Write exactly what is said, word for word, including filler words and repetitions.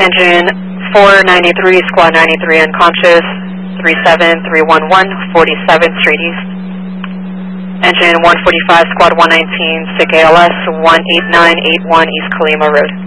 Engine four ninety-three, Squad ninety-three unconscious, three seven three one one, forty-seventh Street East. Engine one forty-five, Squad one nineteen, sick A L S, one eight nine eight one East Colima Road.